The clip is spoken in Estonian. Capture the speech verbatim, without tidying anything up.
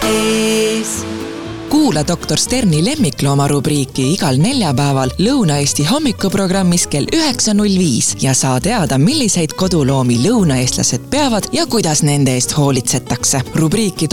ees. Kuula doktor Sterni lemmiklooma rubriiki igal neljapäeval Lõuna-Eesti hommikuprogrammis kell üheksa null viis ja saa teada, milliseid koduloomi lõunaeestlased peavad ja kuidas nende eest hoolitsetakse. Rubriiki